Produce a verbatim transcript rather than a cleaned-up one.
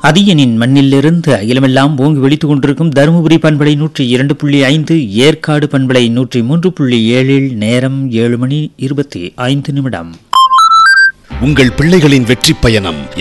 அதியனின் மண்ணிலிருந்து அகிலமெல்லாம் ஓங்கி வெளித்துக் கொண்டிருக்கும் தருமபுரி பண்பலை நூற்றி இரண்டு புள்ளி ஐந்து, ஏற்காடு பண்பலை நூற்றி மூன்று புள்ளி ஏழில் நேரம் ஏழு மணி இருபத்தி ஐந்து நிமிடம். உங்கள் பிள்ளைகளின் வெற்றி பயணம்